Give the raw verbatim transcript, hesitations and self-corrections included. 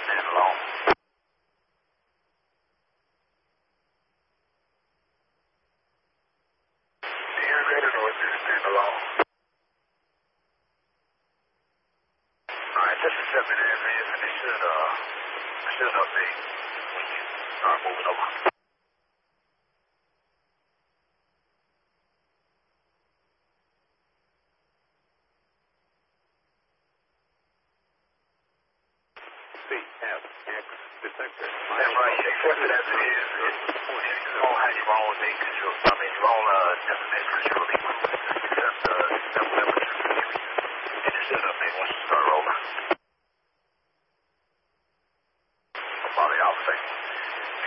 stand alone. You're greater north, stand alone. Alright, just accept it as is, and it should, uh, it should update when you start moving over. C F X detected. That's right, you accept it as it is. It's, it's, it's on how your own day control, I mean, your own, uh, destination control.